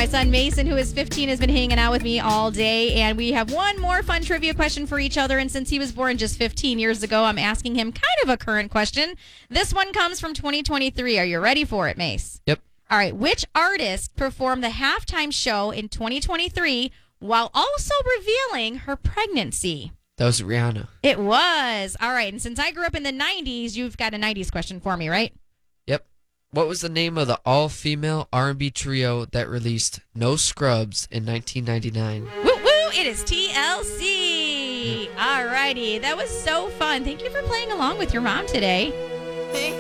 My son Mason, who is 15, has been hanging out with me all day, and we have one more fun trivia question for each other. And since he was born just 15 years ago, I'm asking him kind of a current question. This one comes from 2023. Are you ready for it, Mace? Yep. All right. Which artist performed the halftime show in 2023 while also revealing her pregnancy? That was Rihanna. It was. All right. And since I grew up in the 90s, you've got a 90s question for me, right? Yep. What was the name of the all-female R&B trio that released No Scrubs in 1999? Woo woo! It is TLC. All righty. That was so fun. Thank you for playing along with your mom today.